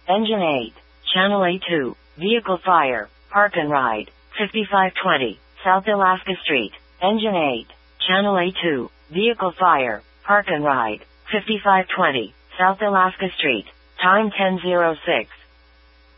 Engine 8. Channel A2. Vehicle fire. Park and ride. 5520. South Alaska Street. Engine 8. Channel A2. Vehicle fire. Park and ride. 5520. South Alaska Street. Time 10:06.